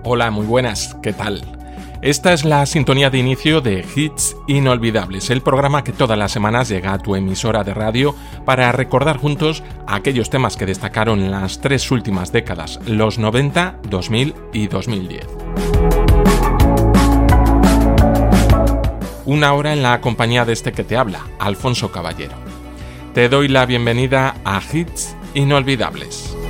Hola, muy buenas, ¿qué tal? Esta es la sintonía de inicio de Hits Inolvidables, el programa que todas las semanas llega a tu emisora de radio para recordar juntos aquellos temas que destacaron en las 3 últimas décadas, los 90, 2000 y 2010. Una hora en la compañía de este que te habla, Alfonso Caballero. Te doy la bienvenida a Hits Inolvidables.